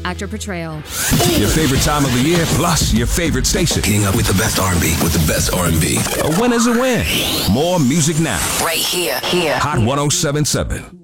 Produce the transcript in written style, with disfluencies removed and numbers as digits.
actor portrayal. Your favorite time of the year, plus your favorite station. Getting up with the best R&B, with the best R&B. A win is a win. More music now. Right here. Hot 107.7.